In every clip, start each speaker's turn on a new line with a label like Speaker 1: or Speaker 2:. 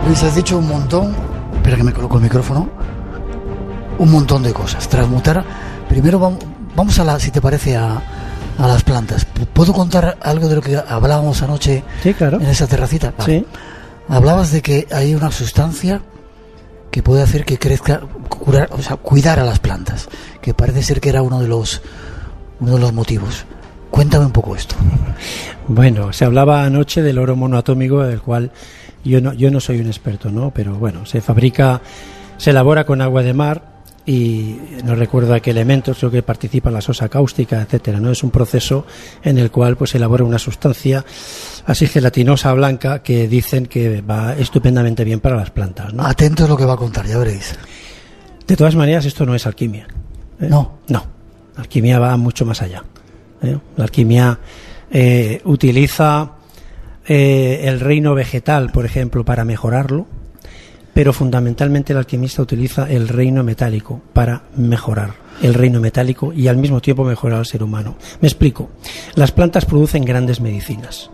Speaker 1: Luis, has dicho un montón. Espera que me coloco el micrófono. Un montón de cosas. Transmutar. Primero vamos si te parece, a las plantas. ¿Puedo contar algo de lo que hablábamos anoche?
Speaker 2: Sí, claro.
Speaker 1: En esa terracita? Vale.
Speaker 2: Sí.
Speaker 1: Hablabas de que hay una sustancia que puede hacer que crezca, cuidar a las plantas, que parece ser que era uno de los motivos. Cuéntame un poco esto.
Speaker 2: Bueno, se hablaba anoche del oro monoatómico, del cual yo no soy un experto, ¿no? Pero bueno, se elabora con agua de mar y no recuerdo a qué elementos, creo que participa la sosa cáustica, etcétera, ¿no? Es un proceso en el cual pues se elabora una sustancia así gelatinosa blanca que dicen que va estupendamente bien para las plantas, ¿no?
Speaker 1: Atentos a lo que va a contar, ya veréis.
Speaker 2: De todas maneras, esto no es alquimia.
Speaker 1: No.
Speaker 2: La alquimia va mucho más allá. La alquimia utiliza el reino vegetal, por ejemplo, para mejorarlo, pero fundamentalmente el alquimista utiliza el reino metálico para mejorar el reino metálico y al mismo tiempo mejorar al ser humano. Me explico. Las plantas producen grandes medicinas,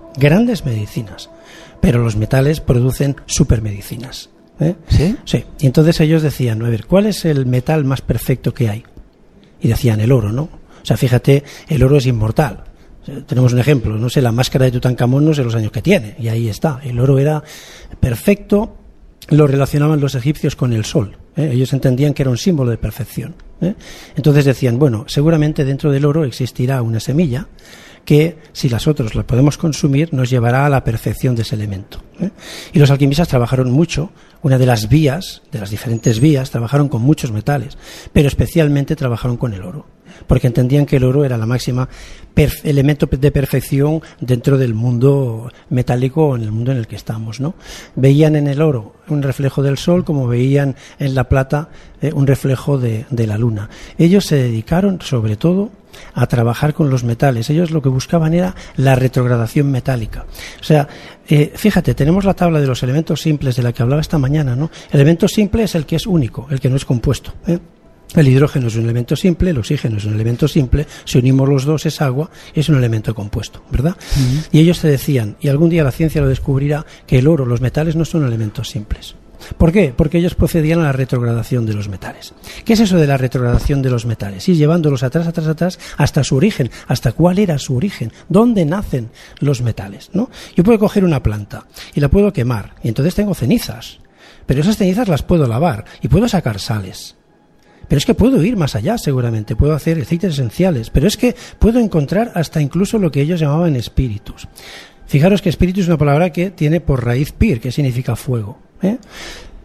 Speaker 2: pero los metales producen supermedicinas.
Speaker 1: ¿Sí?
Speaker 2: Sí. Y entonces ellos decían, a ver, ¿cuál es el metal más perfecto que hay? Y decían el oro, ¿no? O sea, fíjate, el oro es inmortal. Tenemos un ejemplo, no sé, la máscara de Tutankamón, no sé los años que tiene, y ahí está. El oro era perfecto, lo relacionaban los egipcios con el sol. Ellos entendían que era un símbolo de perfección. Entonces decían, bueno, seguramente dentro del oro existirá una semilla que, si nosotros la podemos consumir, nos llevará a la perfección de ese elemento. Y los alquimistas trabajaron mucho. Una de las vías, de las diferentes vías, trabajaron con muchos metales, pero especialmente trabajaron con el oro, porque entendían que el oro era la máxima elemento de perfección dentro del mundo metálico o en el mundo en el que estamos, ¿no? Veían en el oro un reflejo del sol, como veían en la plata un reflejo de la luna. Ellos se dedicaron sobre todo a trabajar con los metales. Ellos lo que buscaban era la retrogradación metálica. O sea, fíjate, tenemos la tabla de los elementos simples de la que hablaba esta mañana, ¿no? El elemento simple es el que es único, el que no es compuesto, El hidrógeno es un elemento simple, el oxígeno es un elemento simple, si unimos los dos es agua, es un elemento compuesto, ¿verdad? Uh-huh. Y ellos te decían, y algún día la ciencia lo descubrirá, que el oro, los metales no son elementos simples. ¿Por qué? Porque ellos procedían a la retrogradación de los metales. ¿Qué es eso de la retrogradación de los metales? Ir llevándolos atrás, hasta su origen. ¿Hasta cuál era su origen? ¿Dónde nacen los metales? ¿No? Yo puedo coger una planta y la puedo quemar, y entonces tengo cenizas. Pero esas cenizas las puedo lavar y puedo sacar sales. Pero es que puedo ir más allá, seguramente. Puedo hacer aceites esenciales. Pero es que puedo encontrar hasta incluso lo que ellos llamaban espíritus. Fijaros que espíritu es una palabra que tiene por raíz pir, que significa fuego.